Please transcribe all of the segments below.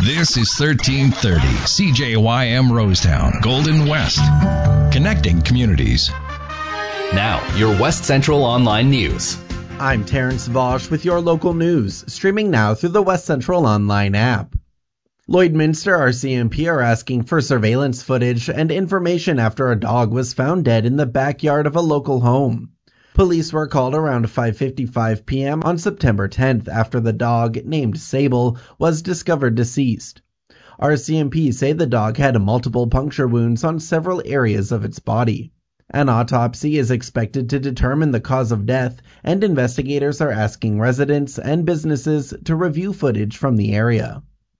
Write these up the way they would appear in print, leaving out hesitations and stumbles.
This is 1330 CJYM Rosetown, Golden West. Connecting communities. Now, your West Central Online News. I'm Terrence Vosch with your local news, streaming now through the West Central Online app. Lloydminster RCMP are asking for surveillance footage and information after a dog was found dead in the backyard of a local home. Police were called around 5:55 p.m. on September 10th after the dog, named Sable, was discovered deceased. RCMP say the dog had multiple puncture wounds on several areas of its body. An autopsy is expected to determine the cause of death, and investigators are asking residents and businesses to review footage from the area.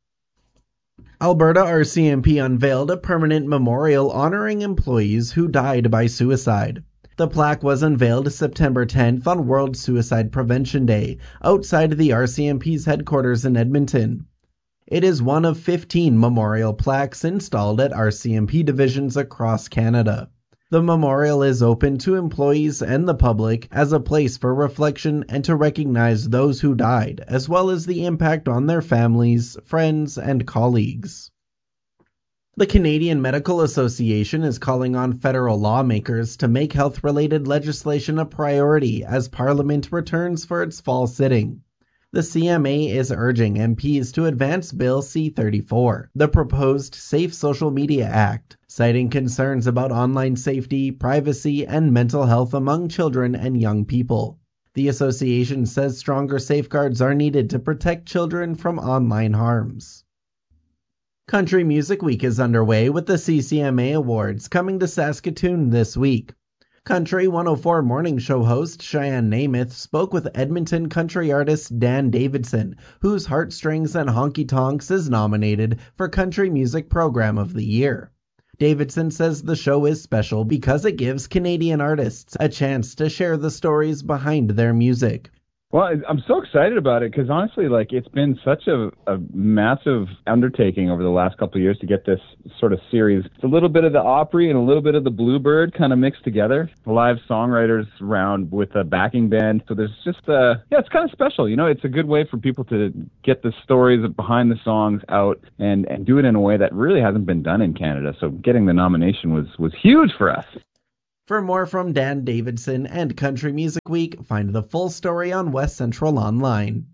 Alberta RCMP unveiled a permanent memorial honoring employees who died by suicide. The plaque was unveiled September 10th on World Suicide Prevention Day, outside the RCMP's headquarters in Edmonton. It is one of 15 memorial plaques installed at RCMP divisions across Canada. The memorial is open to employees and the public as a place for reflection and to recognize those who died, as well as the impact on their families, friends, and colleagues. The Canadian Medical Association is calling on federal lawmakers to make health-related legislation a priority as Parliament returns for its fall sitting. The CMA is urging MPs to advance Bill C-34, the proposed Safe Social Media Act, citing concerns about online safety, privacy, and mental health among children and young people. The association says stronger safeguards are needed to protect children from online harms. Country Music Week is underway with the CCMA Awards coming to Saskatoon this week. Country 104 morning show host Cheyenne Namath spoke with Edmonton country artist Dan Davidson, whose Heartstrings and Honky Tonks is nominated for Country Music Program of the Year. Davidson says the show is special because it gives Canadian artists a chance to share the stories behind their music. Well, I'm so excited about it because honestly, it's been such a massive undertaking over the last couple of years to get this sort of series. It's a little bit of the Opry and a little bit of the Bluebird kind of mixed together. Live songwriters around with a backing band. So there's just, it's kind of special. You know, it's a good way for people to get the stories behind the songs out and do it in a way that really hasn't been done in Canada. So getting the nomination was huge for us. For more from Dan Davidson and Country Music Week, find the full story on West Central Online.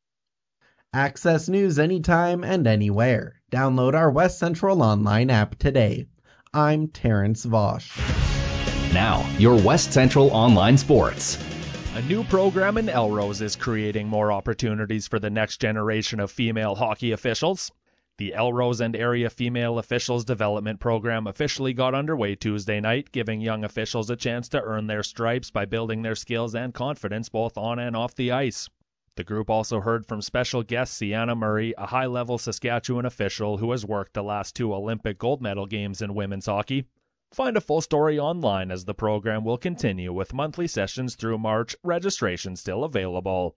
Access news anytime and anywhere. Download our West Central Online app today. I'm Terrence Vosch. Now, your West Central Online Sports. A new program in Elrose is creating more opportunities for the next generation of female hockey officials. The Elrose and Area Female Officials Development Program officially got underway Tuesday night, giving young officials a chance to earn their stripes by building their skills and confidence both on and off the ice. The group also heard from special guest Sienna Murray, a high-level Saskatchewan official who has worked the last 2 Olympic gold medal games in women's hockey. Find a full story online as the program will continue with monthly sessions through March, registration still available.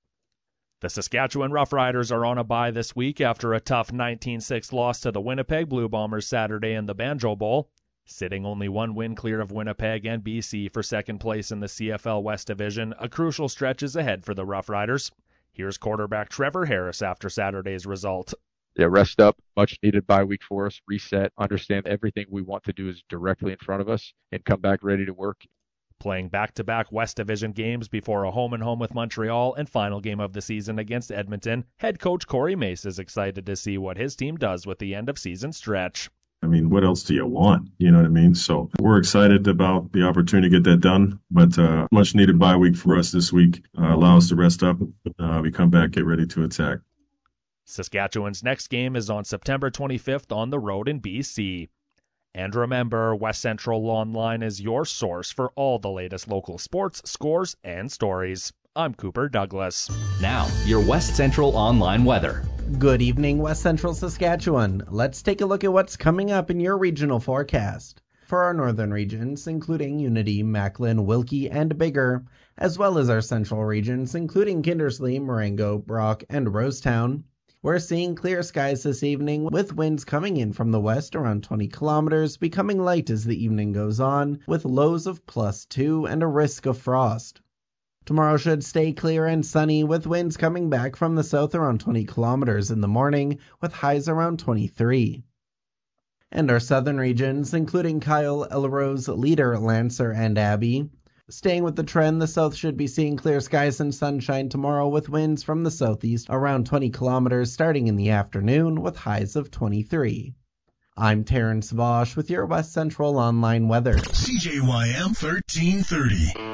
The Saskatchewan Roughriders are on a bye this week after a tough 19-6 loss to the Winnipeg Blue Bombers Saturday in the Banjo Bowl. Sitting only 1 win clear of Winnipeg and BC for second place in the CFL West Division, a crucial stretch is ahead for the Roughriders. Here's quarterback Trevor Harris after Saturday's result. Yeah, rest up, much needed bye week for us, reset, understand everything we want to do is directly in front of us, and come back ready to work. Playing back-to-back West Division games before a home-and-home with Montreal and final game of the season against Edmonton, head coach Corey Mace is excited to see what his team does with the end-of-season stretch. I mean, what else do you want? You know what I mean? So we're excited about the opportunity to get that done, but much needed bye week for us this week. Allow us to rest up. We come back, get ready to attack. Saskatchewan's next game is on September 25th on the road in BC. And remember, West Central Online is your source for all the latest local sports, scores, and stories. I'm Cooper Douglas. Now, your West Central Online weather. Good evening, West Central Saskatchewan. Let's take a look at what's coming up in your regional forecast. For our northern regions, including Unity, Macklin, Wilkie, and Bigger, as well as our central regions, including Kindersley, Marengo, Brock, and Rosetown, we're seeing clear skies this evening with winds coming in from the west around 20 kilometers, becoming light as the evening goes on, with lows of +2 and a risk of frost. Tomorrow should stay clear and sunny, with winds coming back from the south around 20 kilometers in the morning, with highs around 23. And our southern regions, including Kyle, Elrose, Leader, Lancer, and Abbey. Staying with the trend, the south should be seeing clear skies and sunshine tomorrow, with winds from the southeast around 20 kilometers starting in the afternoon, with highs of 23. I'm Terrence Vosch with your West Central Online weather. CJYM 1330.